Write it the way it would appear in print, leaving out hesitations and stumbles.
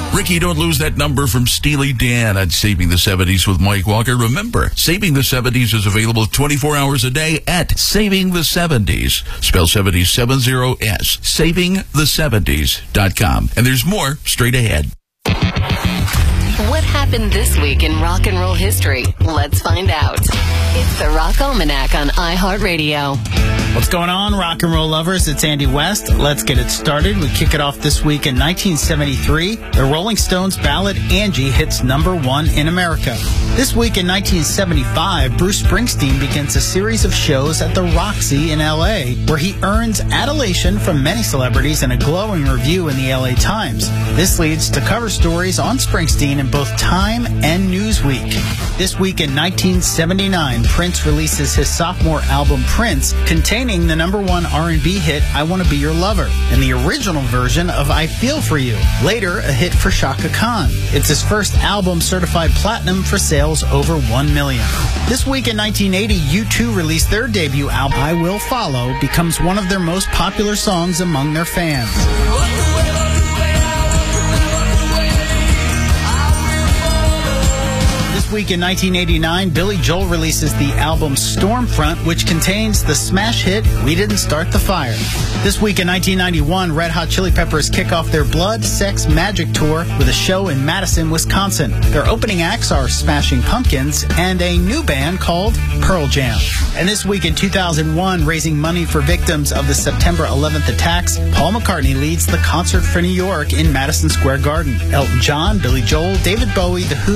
Ricky, don't lose that number from Steely Dan at Saving the 70s with Mike Walker. Remember, Saving the 70s is available 24 hours a day at Saving the 70s. Spell 70s 70S. SavingThe70s.com. And there's more straight ahead. What happened this week in rock and roll history? Let's find out. It's the Rock Almanac on iHeartRadio. What's going on, rock and roll lovers? It's Andy West. Let's get it started. We kick it off this week in 1973. The Rolling Stones' ballad Angie hits #1 in America. This week in 1975, Bruce Springsteen begins a series of shows at the Roxy in L.A., where he earns adulation from many celebrities and a glowing review in the L.A. Times. This leads to cover stories on Springsteen in both Time and Newsweek. This week in 1979, Prince releases his sophomore album Prince, containing the #1 R&B hit I Want to Be Your Lover, and the original version of I Feel For You, later a hit for Chaka Khan. It's his first album certified platinum for sales over 1 million. This week in 1980, U2 released their debut album I Will Follow, becomes one of their most popular songs among their fans. This week in 1989, Billy Joel releases the album Stormfront, which contains the smash hit We Didn't Start the Fire. This week in 1991, Red Hot Chili Peppers kick off their Blood, Sex, Magic tour with a show in Madison, Wisconsin. Their opening acts are Smashing Pumpkins and a new band called Pearl Jam. And this week in 2001, raising money for victims of the September 11th attacks, Paul McCartney leads the Concert for New York in Madison Square Garden. Elton John, Billy Joel, David Bowie, The Who,